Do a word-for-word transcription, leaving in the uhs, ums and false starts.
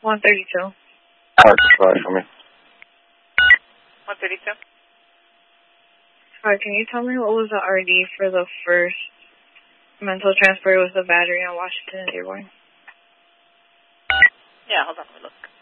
one thirty-two. Alright, flash for me. one thirty-two. Alright, can you tell me what was the R D for the first mental transport with the battery on Washington and Dearborn? Yeah, hold on, let me look.